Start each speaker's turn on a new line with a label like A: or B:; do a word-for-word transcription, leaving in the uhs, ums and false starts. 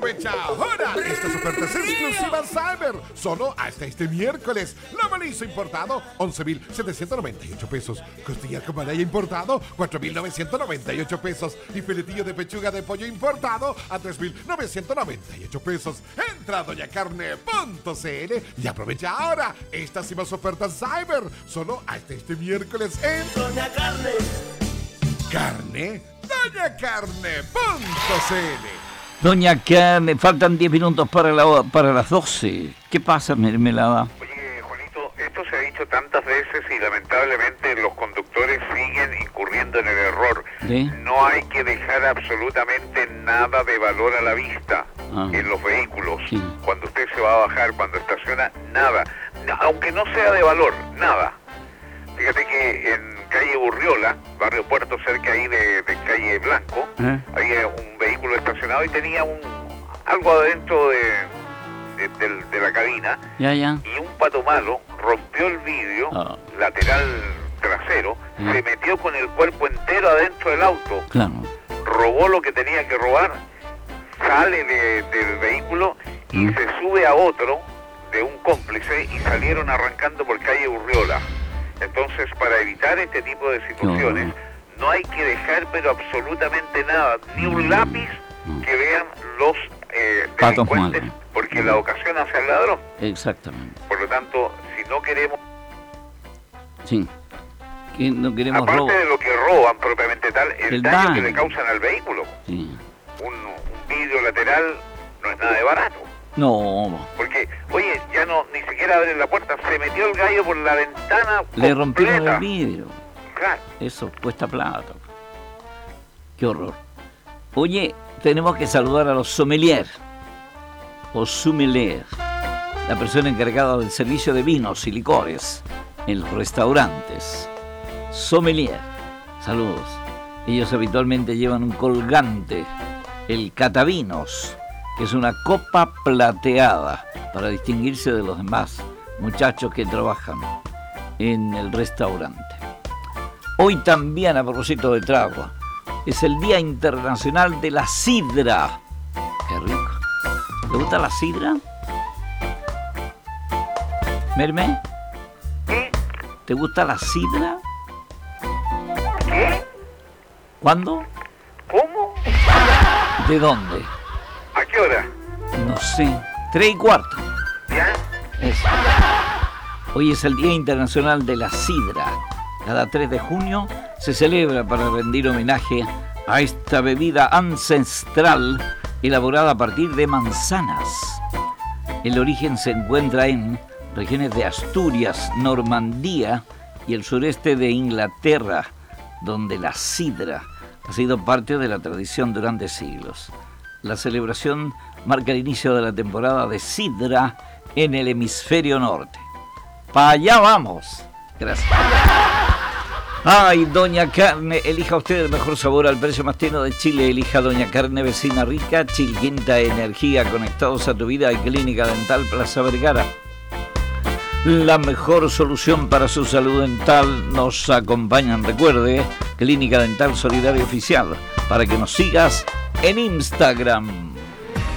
A: Aprovecha ahora estas ofertas exclusivas Cyber. Solo hasta este miércoles. Lomo liso importado, once mil setecientos noventa y ocho pesos. Costilla con malaya importado, cuatro mil novecientos noventa y ocho pesos. Y filetillo de pechuga de pollo importado a tres mil novecientos noventa y ocho pesos. Entra a doña carne punto c l y aprovecha ahora estas y más ofertas Cyber. Solo hasta este miércoles en
B: Doña Carne.
A: Carne, doña carne punto c l.
C: Doña Carne, faltan diez minutos para, la, para las doce. ¿Qué pasa, mermelada?
D: Oye, Juanito, esto se ha dicho tantas veces y lamentablemente los conductores siguen incurriendo en el error.
C: ¿Sí?
D: No hay que dejar absolutamente nada de valor a la vista
C: Ah.
D: en los vehículos.
C: Sí.
D: Cuando usted se va a bajar, cuando estaciona, nada. Aunque no sea de valor, nada. Fíjate que en calle Burriola, barrio Puerto, cerca ahí de, de calle Blanco,
C: ¿Eh?
D: había un vehículo estacionado y tenía un algo adentro de, de, de- de la cabina,
C: Ya, ya.
D: y un pato malo rompió el vidrio
C: Ah.
D: lateral trasero,
C: Mm.
D: se metió con el cuerpo entero adentro del auto,
C: Claro.
D: robó lo que tenía que robar, sale de- del vehículo y
C: Mm.
D: se sube a otro de un cómplice y salieron arrancando por calle Urriola. Entonces, para evitar este tipo de situaciones,
C: horror.
D: no hay que dejar pero absolutamente nada, ni un
C: Mm.
D: lápiz
C: Mm.
D: que vean los eh,
C: Patos
D: delincuentes,
C: malos.
D: porque
C: Mm.
D: la ocasión hace al ladrón.
C: Exactamente.
D: Por lo tanto, si no queremos,
C: Sí. Que no queremos
D: aparte
C: robo.
D: de lo que roban propiamente tal, el,
C: El
D: daño,
C: daño.
D: que le causan al vehículo,
C: Sí.
D: un, un vidrio lateral no es nada de barato.
C: No,
D: Porque, oye, ya no, ni siquiera abren la puerta, se metió el gallo por la ventana
C: le rompieron
D: completa.
C: el vidrio.
D: Claro.
C: Eso cuesta plata. Qué horror. Oye, tenemos que saludar a los sommeliers. O sommelier, la persona encargada del servicio de vinos y licores en los restaurantes. Sommelier. Saludos. Ellos habitualmente llevan un colgante, el catavinos, que es una copa plateada para distinguirse de los demás muchachos que trabajan en el restaurante. Hoy también, a propósito de trago, es el Día Internacional de la Sidra. Qué rico. ¿Te gusta la sidra? ¿Merme?
D: ¿Qué?
C: ¿Te gusta la sidra?
D: ¿Qué?
C: ¿Cuándo?
D: ¿Cómo?
C: ¿De dónde?
D: ¿A qué hora?
C: No sé. Tres y cuarto.
D: ¿Ya?
C: Eso. Hoy es el Día Internacional de la Sidra. Cada tres de junio se celebra para rendir homenaje a esta bebida ancestral elaborada a partir de manzanas. El origen se encuentra en regiones de Asturias, Normandía y el sureste de Inglaterra, donde la sidra ha sido parte de la tradición durante siglos. La celebración marca el inicio de la temporada de sidra en el hemisferio norte. ¡Para allá vamos! Gracias. Ay, Doña Carne, elija usted el mejor sabor al precio más tierno de Chile. Elija Doña Carne, vecina rica, Chilquinta Energía, conectados a tu vida y Clínica Dental Plaza Vergara. La mejor solución para su salud dental nos acompañan. Recuerde, Clínica Dental Solidaria Oficial, para que nos sigas en Instagram.